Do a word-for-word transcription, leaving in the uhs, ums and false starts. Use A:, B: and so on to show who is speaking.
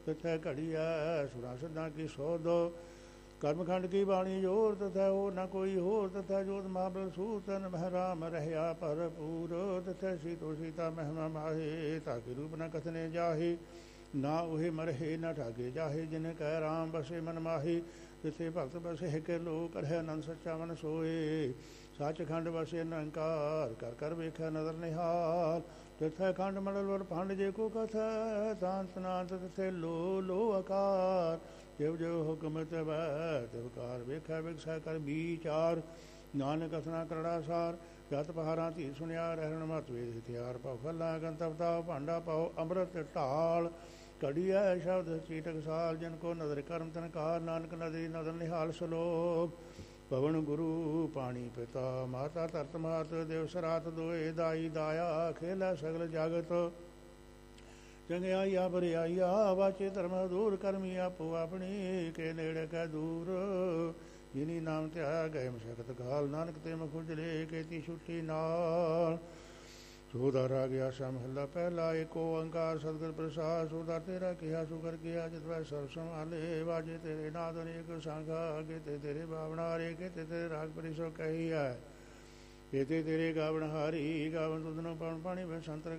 A: तथै घड़िया सुरा सिद्धा की सौ दो कर्मखंड की बाणी जोर तथा हो न कोई होर तथा जोत महाबल सूतन मह राम रहया भरपूर तथा सीतो सीता महिमा माहे ताकि रूप न कथने जाहे ना उहे मरहे न ठाके जाहे जिन कह राम बसे मन माही तिथे भगत बसे के लो करह आनंद सच्चा मन सोए सच खंड बसे निरंकार कर कर वेख नदर निहाल तिथे खंड मंडल वर फंड जे को कथ तांत नांत तिथे लो लो आकार ਜਿਵ ਜਿਵ ਹੁਕਮ ਤਵੈ ਤਿਵਕਾਰ ਵੇਖੈ ਵਿਗਸੈ ਕਰ ਵਿਚਾਰ ਨਾਨਕ ਅਸਨਾ ਕਰੜਾ ਸਾਰ ਜਤ ਪਹਾਰਾਂ ਧੀ ਸੁਣਿਆ ਰਹਿਣ ਮਤ ਵੇਦ ਹਥਿਆਰ ਪਾਉ ਖੱਲਾ ਗੰਤਵ ਤਾਉ ਭਾਂਡਾ ਪਾਉ ਅੰਮ੍ਰਿਤ ਢਾਲ ਘੜੀਐ ਸ਼ਬਦ ਚੀਟਕ ਸਾਲ ਜਿਨ ਕੋ ਨਦਰ ਕਰਮ ਤਨ ਕਾਰ ਨਾਨਕ ਨਦਰੀ ਨਦਰ ਨਿਹਾਲ ਸਲੋਕ ਪਵਨ ਗੁਰੂ ਪਾਣੀ ਪਿਤਾ ਮਾਤਾ ਧਰਤ ਮਾਤ ਦੇਵ ਸਰਾਤ ਦੋਏ ਦਾਈ ਦਾਇਆ ਖੇਲਾ ਸਗਲ ਜਗਤ ਚੰਗਿਆਈਆ ਬਰਿਆਈਆ ਵਾਚੇ ਧਰਮ ਦੂਰ ਕਰਮੀ ਆਪੋ ਆਪਣੀ ਕੇ ਨੇੜੇ ਕੈ ਦੂਰ ਜਿਨੀ ਨਾਮ ਧਿਆਇਆ ਗਏ ਮਸ਼ਕਤ ਕਾਲ ਨਾਨਕ ਤੇ ਮੁਖ ਉਜਲੇ ਕੀਤੀ ਛੁੱਟੀ ਨਾਲ ਸੋਦਾ ਰਾ ਗਿਆ ਸ਼ਾ ਮਹੱਲਾ ਪਹਿਲਾ ਏਕ ਓੰਕਾਰ ਸਤਿਗੁਰ ਪ੍ਰਸਾਦ ਸੋਦਾ ਤੇਰਾ ਕਿਹਾ ਸੁਕਰ ਗਿਆ ਜਿਤ ਵੈ ਸਰਬ ਸੰਭਾਲੇ ਵਾਜੇ ਤੇਰੇ ਨਾਦ ਅਨੇਕ ਸੰਘਾ ਅਗੇ ਤੇ ਤੇਰੇ ਬਾਵਣਾ ਰੇ ਕੇ ਤੇ ਤੇਰੇ ਰਾਗ ਪਰਿਸੋ ਕਹੀ ਹੈ ਕੇਤੇ ਤੇਰੇ ਗਾਵਣ ਹਾਰੀ ਗਾਵਨ ਤੁਧਨੋ ਪਵਨ ਪਾਣੀ ਵਿੱਚ ਸੰਤਰ